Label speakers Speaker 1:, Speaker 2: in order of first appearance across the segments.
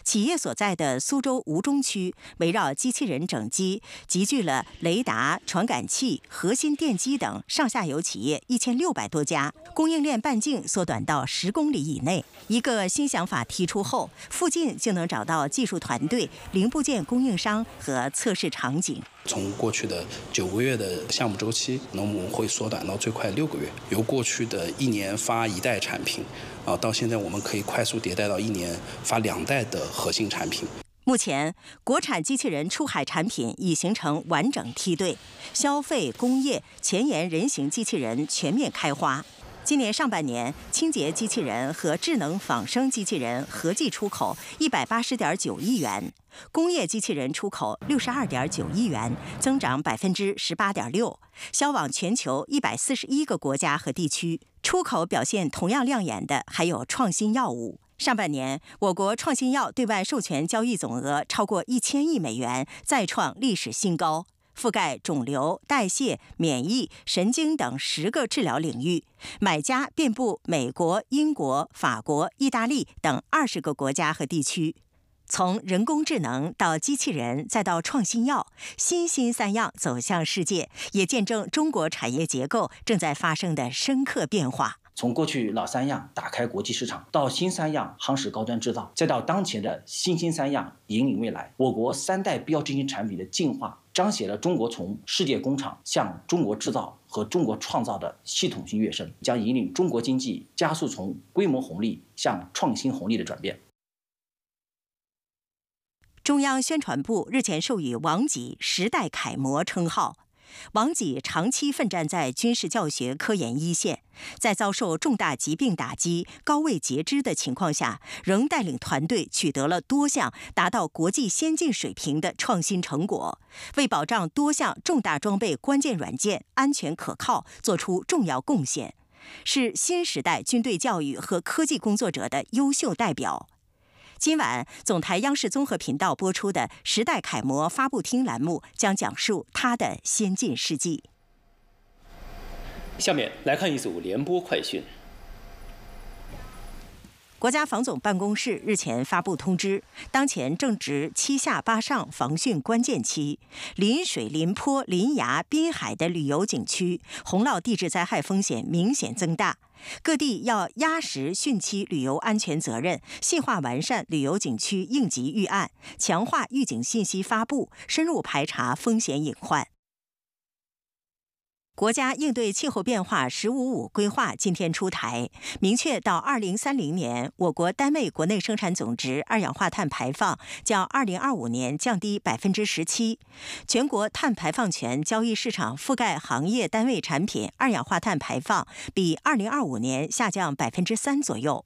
Speaker 1: 企业所在的苏州吴中区，围绕机器人整机，集聚了雷达、传感器、核心电机等上下游企业1600多家，供应链半径缩短到10公里以内。一个新想法提出后，附近就能找到技术团队、零部件供应商和测试场景。
Speaker 2: 从过去的9个月的项目周期，那我们会缩短到最快6个月。由过去的1年发1代产品，到现在我们可以快速迭代到1年发2代的核心产品。
Speaker 1: 目前，国产机器人出海产品已形成完整梯队，消费、工业、前沿人形机器人全面开花。今年上半年，清洁机器人和智能仿生机器人合计出口180.9亿元，工业机器人出口62.9亿元，增长18.6%，销往全球141个国家和地区。出口表现同样亮眼的还有创新药物。上半年，我国创新药对外授权交易总额超过1000亿美元，再创历史新高。覆盖肿瘤、代谢、免疫、神经等10个治疗领域，买家遍布美国、英国、法国、意大利等20个国家和地区。从人工智能到机器人，再到创新药，新三样走向世界，也见证中国产业结构正在发生的深刻变化。
Speaker 3: 从过去老3样打开国际市场，到新3样夯实高端制造，再到当前的新3样引领未来，我国3代标志性产品的进化，彰显了中国从世界工厂向中国制造和中国创造的系统性跃升，将引领中国经济加速从规模红利向创新红利的转变。
Speaker 1: 中央宣传部日前授予王给时代楷模称号。王给长期奋战在军事教学科研一线，在遭受重大疾病打击、高位截肢的情况下，仍带领团队取得了多项达到国际先进水平的创新成果，为保障多项重大装备关键软件安全可靠做出重要贡献，是新时代军队教育和科技工作者的优秀代表。今晚，总台央视综合频道播出的《时代楷模》发布厅栏目将讲述他的先进事迹。
Speaker 4: 下面来看一组联播快讯。
Speaker 1: 国家防总办公室日前发布通知，当前正值7下8上防汛关键期，临水、临坡、临崖、滨海的旅游景区洪涝地质灾害风险明显增大。各地要压实汛期旅游安全责任，细化完善旅游景区应急预案，强化预警信息发布，深入排查风险隐患。国家应对气候变化“十五五”规划今天出台，明确到2030年，我国单位国内生产总值二氧化碳排放较2025年降低17%，全国碳排放权交易市场覆盖行业单位产品二氧化碳排放比2025年下降3%左右。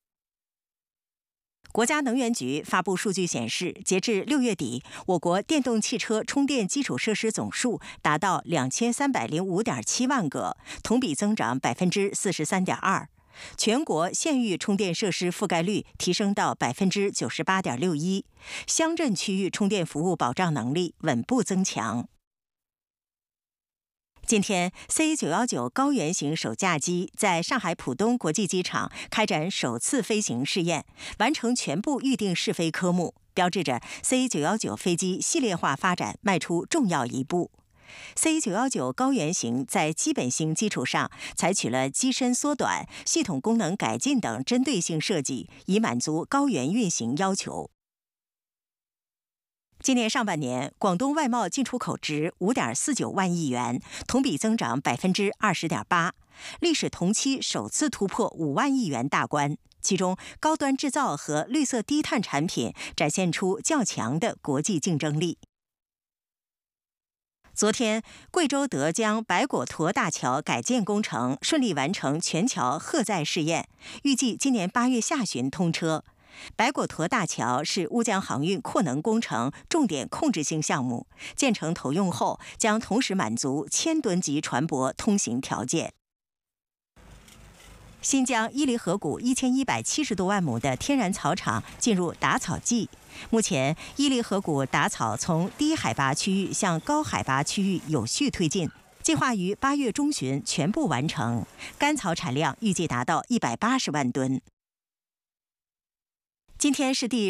Speaker 1: 国家能源局发布数据显示，截至6月底，我国电动汽车充电基础设施总数达到2305.7万个，同比增长43.2%。全国县域充电设施覆盖率提升到98.61%，乡镇区域充电服务保障能力稳步增强。今天 ，C919 高原型首架机在上海浦东国际机场开展首次飞行试验，完成全部预定试飞科目，标志着 C919 飞机系列化发展迈出重要一步。C919 高原型在基本型基础上采取了机身缩短、系统功能改进等针对性设计，以满足高原运行要求。今年上半年，广东外贸进出口值5.49万亿元，同比增长20.8%，历史同期首次突破5万亿元大关。其中，高端制造和绿色低碳产品展现出较强的国际竞争力。昨天，贵州德江白果沱大桥改建工程顺利完成全桥荷载试验，预计今年8月下旬通车。白果沱大桥是乌江航运扩能工程重点控制性项目，建成投用后将同时满足1000吨级船舶通行条件。新疆伊犁河谷1170多万亩的天然草场进入打草季，目前伊犁河谷打草从低海拔区域向高海拔区域有序推进，计划于8月中旬全部完成，干草产量预计达到180万吨。今天是第